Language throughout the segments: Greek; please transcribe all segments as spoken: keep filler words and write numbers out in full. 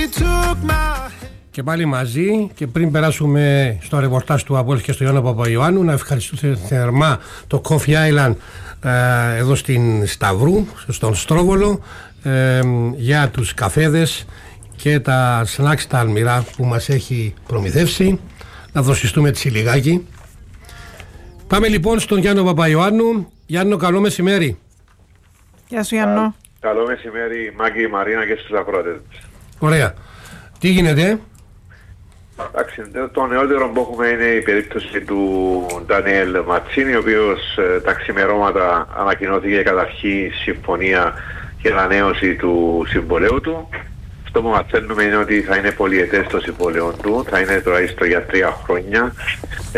Και πάλι μαζί, και πριν περάσουμε στο ρεπορτάζ του Απόελ και στο Γιάννη Παπαϊωάννου, να ευχαριστήσω θερμά το Coffee Island ε, εδώ στην Σταυρού, στον Στρόβολο, ε, για τους καφέδες και τα σνακς τα αλμυρά που μας έχει προμηθεύσει. Να δροσιστούμε έτσι λιγάκι. Πάμε λοιπόν στον Γιάννη Παπαϊωάννου. Γιάννο, καλό μεσημέρι. Γεια σου Γιάννο. Καλό μεσημέρι Μάκη, Μαρίνα και στους ακροατές. Ωραία. Τι γίνεται? Εντάξει, το νεότερο που έχουμε είναι η περίπτωση του Ντανιέλ Ματσίνη, ο οποίος ε, τα ξημερώματα ανακοινώθηκε καταρχή συμφωνία και ανανέωση του συμβολέου του. Αυτό που μαθαίνουμε είναι ότι θα είναι πολυετές το συμβολέο του, θα είναι τουλάχιστον για τρία χρόνια ε,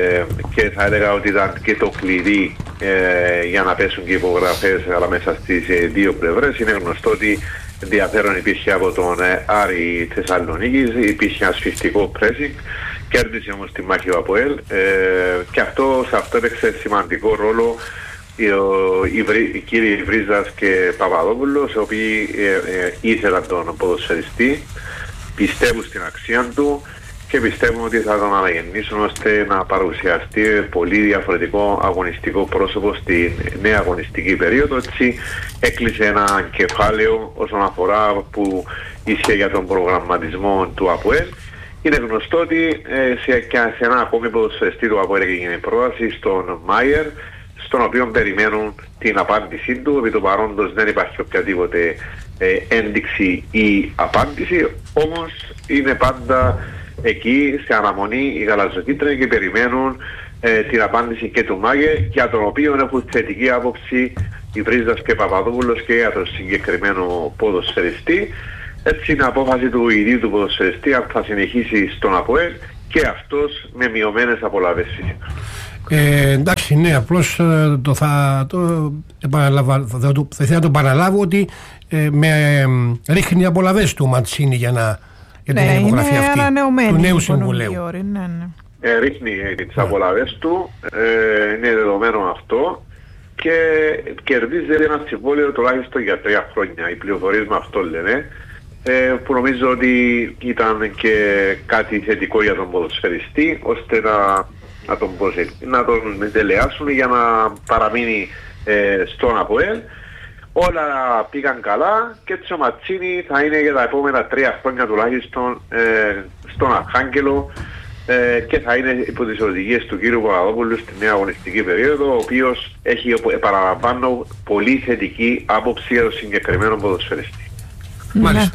και θα έλεγα ότι ήταν και το κλειδί ε, για να πέσουν και υπογραφές, αλλά μέσα στις δύο πλευρές. Είναι γνωστό ότι ενδιαφέρον υπήρχε από τον Άρη Θεσσαλονίκης, υπήρχε ένα σφιχτικό pressing, κέρδισε όμως τη μάχη του Αποέλ ε, και αυτό, σε αυτό έπαιξε σημαντικό ρόλο οι, οι, οι κύριοι Βρίζας και Παπαδόπουλος, οι οποίοι ε, ε, ήθελαν τον ποδοσφαιριστή, πιστεύουν στην αξία του και πιστεύουν ότι θα τον αναγεννήσουν ώστε να παρουσιαστεί πολύ διαφορετικό αγωνιστικό πρόσωπο στη νέα αγωνιστική περίοδο. Έτσι έκλεισε ένα κεφάλαιο όσον αφορά που ίσχυε για τον προγραμματισμό του ΑΠΟΕΛ. Είναι γνωστό ότι ε, σε, και σε ένα ακόμη ποδοσφαιριστή του ΑΠΟΕΛ έγινε η πρόταση στον Μάιερ, στον οποίο περιμένουν την απάντησή του. Επί του παρόντος δεν υπάρχει οποιαδήποτε ε, ένδειξη ή απάντηση, όμως είναι πάντα εκεί σε αναμονή οι γαλαζοκίτρινοι και περιμένουν ε, την απάντηση και του Μάγε, για τον οποίο έχουν θετική άποψη οι Βρίζας και Παπαδόπουλος και για τον συγκεκριμένο ποδοσφαιριστή. Έτσι είναι απόφαση του ιδίου του ποδοσφαιριστή αν θα συνεχίσει στον ΑΠΟΕΛ και αυτός με μειωμένες απολαύσεις φυσικά. Ε, εντάξει, ναι, απλώς ε, το θα, το, επαναλαβα, θα, θα, θα ήθελα να το παραλάβω ότι ε, με, ε, ρίχνει απολαβές του Ματσίνη για να για ναι, την υπογραφή αυτή του νέου συμβουλέου. Ναι, ναι. Ε, ρίχνει ε, τις yeah. απολαβές του, ε, είναι δεδομένο αυτό και κερδίζει ένα συμβόλαιο τουλάχιστον για τρία χρόνια. Οι πληροφορίες με αυτό λένε, ε, που νομίζω ότι ήταν και κάτι θετικό για τον ποδοσφαιριστή, ώστε να, να τον, να τον τελεάσουν για να παραμείνει ε, στον ΑΠΟΕΛ. Όλα πήγαν καλά και έτσι ο Ματσίνη θα είναι για τα επόμενα τρία χρόνια τουλάχιστον ε, στον Αρχάγγελο ε, και θα είναι υπό τις οδηγίες του κύριου Παπαδόπουλου στη νέα αγωνιστική περίοδο, ο οποίος έχει, επαναλαμβάνω, πολύ θετική άποψη για το συγκεκριμένο ποδοσφαιριστή. Μάλιστα.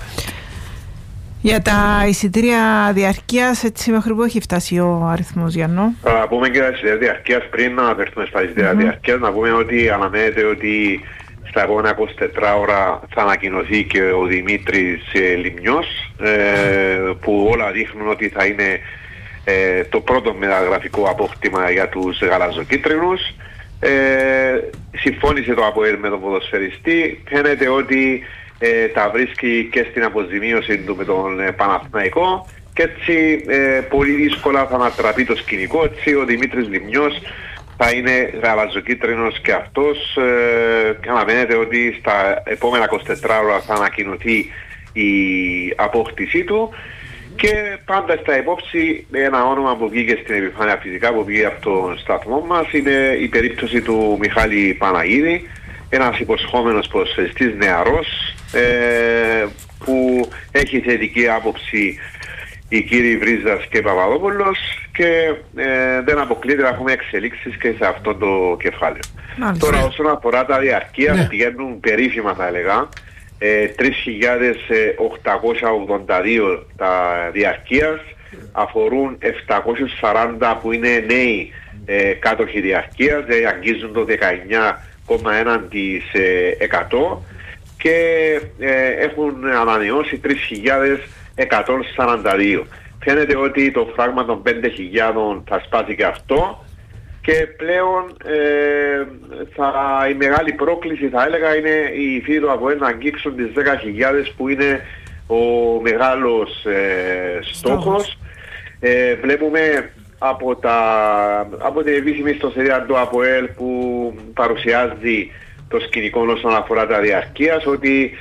Για τα εισιτήρια διαρκείας, έτσι μέχρι που έχει φτάσει ο αριθμός, Γιάννο? Θα πούμε και τα εισιτήρια διαρκείας, πριν να αναφερθούμε στα εισιτήρια mm-hmm. διαρκείας, να πούμε ότι αναμένεται ότι στα επόμενα είκοσι τέσσερις ώρα θα ανακοινωθεί και ο Δημήτρης ε, Λιμνιός, ε, που όλα δείχνουν ότι θα είναι ε, το πρώτο μεταγραφικό απόκτημα για τους γαλαζοκίτρινους. Ε, συμφώνησε το ΑΠΟΕΛ με τον ποδοσφαιριστή, φαίνεται ότι ε, τα βρίσκει και στην αποζημίωση του με τον ε, Παναθηναϊκό και έτσι ε, πολύ δύσκολα θα ανατραπεί το σκηνικό. Έτσι ο Δημήτρης Λιμνιός θα είναι γαλαζοκίτρινος και αυτός ε, και αναμένεται ότι στα επόμενα είκοσι τέσσερις ώρα θα ανακοινωθεί η απόκτησή του και πάντα στα υπόψη ένα όνομα που βγήκε στην επιφάνεια φυσικά, που βγήκε από τον σταθμό μας, είναι η περίπτωση του Μιχάλη Παναγίδη, ένας υποσχόμενος ποδοσφαιριστής νεαρός ε, που έχει θετική άποψη οι κύριοι Βρίζας και Παπαδόπουλος και ε, δεν αποκλείεται να έχουμε εξελίξεις και σε αυτό το κεφάλαιο. Μάλιστα. Τώρα όσον αφορά τα διαρκεία, ναι. πηγαίνουν περίφημα θα έλεγα, ε, τρεις χιλιάδες οκτακόσια ογδόντα δύο τα διαρκείας, αφορούν επτακόσιους σαράντα που είναι νέοι ε, κάτοχοι διαρκείας, δηλαδή αγγίζουν το δεκαεννιά κόμμα ένα τοις εκατό και ε, έχουν ανανεώσει τρεις χιλιάδες εκατόν σαράντα δύο. Φαίνεται ότι το φράγμα των πέντε χιλιάδες θα σπάσει και αυτό και πλέον ε, θα, η μεγάλη πρόκληση θα έλεγα είναι οι φίλοι του ΑΠΟΕΛ να αγγίξουν τις δέκα χιλιάδες που είναι ο μεγάλος ε, στόχος. Ε, βλέπουμε από, τα, από την επίσημη ιστοσελίδα του ΑΠΟΕΛ που παρουσιάζει το σκηνικό όσον αφορά τα διαρκείας ότι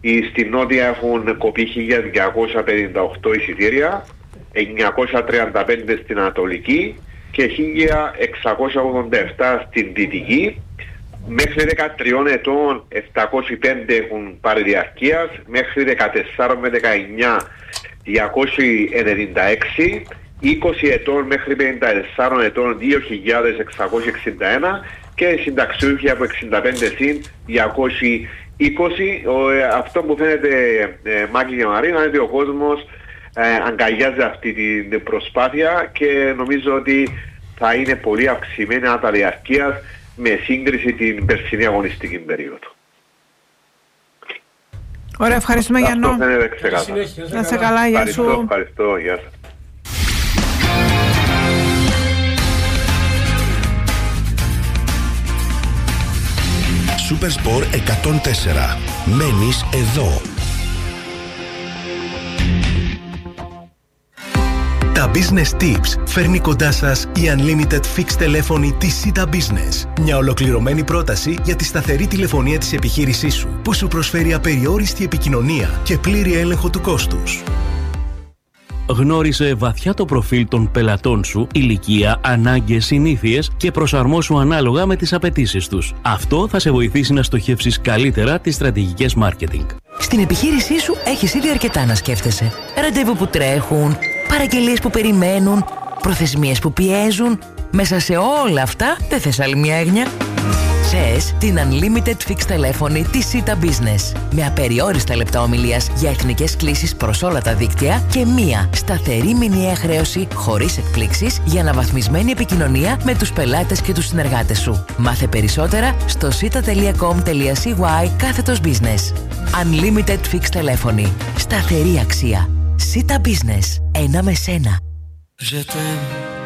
Στην Νότια έχουν κοπεί χίλια διακόσια πενήντα οκτώ εισιτήρια, εννιακόσια τριάντα πέντε στην Ανατολική και χίλια εξακόσια ογδόντα επτά στην Δυτική. Μέχρι δεκατρία ετών επτακόσια πέντε έχουν πάρει διαρκείας, μέχρι δεκατέσσερα με δεκαεννιά διακόσια ενενήντα έξι, είκοσι ετών μέχρι πενήντα τέσσερα ετών δύο χιλιάδες εξακόσια εξήντα ένα και συνταξιούχοι από εξήντα πέντε συν διακόσια είκοσι. Αυτό που φαίνεται, ε, Μάκη και Μαρίνα, είναι ότι ο κόσμος ε, αγκαλιάζει αυτή την προσπάθεια και νομίζω ότι θα είναι πολύ αυξημένη τα διαρκείας με σύγκριση την περσινή αγωνιστική περίοδο. Ωραία, ευχαριστούμε Γιάννο. Αυτό φαίνεται ξεκάθαρα. Να σε καλά, γεια σου. Ευχαριστώ, ευχαριστώ, γεια σας. Supersport εκατόν τέσσερα. Μένεις εδώ. Τα Business Tips φέρνει κοντά σας η Unlimited Fixed τηλέφωνη της Sita Business. Μια ολοκληρωμένη πρόταση για τη σταθερή τηλεφωνία της επιχείρησής σου, που σου προσφέρει απεριόριστη επικοινωνία και πλήρη έλεγχο του κόστους. Γνώρισε βαθιά το προφίλ των πελατών σου, ηλικία, ανάγκες, συνήθειες και προσαρμόσου ανάλογα με τις απαιτήσεις τους. Αυτό θα σε βοηθήσει να στοχεύσεις καλύτερα τις στρατηγικές marketing. Στην επιχείρησή σου έχεις ήδη αρκετά να σκέφτεσαι. Ραντεβού που τρέχουν, παραγγελίες που περιμένουν, προθεσμίες που πιέζουν. Μέσα σε όλα αυτά δεν θες άλλη μια έγνοια? Θες την Unlimited Fixed τηλέφωνη της Sita Business. Με απεριόριστα λεπτά ομιλίας για εθνικές κλήσεις προς όλα τα δίκτυα και μία σταθερή μηνιαία χρέωση χωρίς εκπλήξεις για αναβαθμισμένη επικοινωνία με τους πελάτες και τους συνεργάτες σου. Μάθε περισσότερα στο sita.com.cy κάθετος business. Unlimited Fixed τηλέφωνη. Σταθερή αξία. Sita Business. Ένα με σένα.